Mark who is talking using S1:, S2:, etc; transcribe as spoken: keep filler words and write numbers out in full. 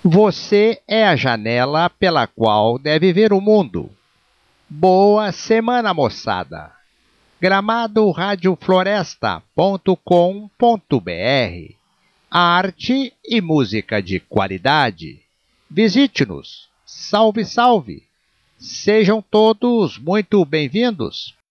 S1: Você é a janela pela qual deve ver o mundo. Boa semana, moçada! gramado rádio floresta ponto com ponto br. Arte e música de qualidade. Visite-nos. Salve, salve! Sejam todos muito bem-vindos.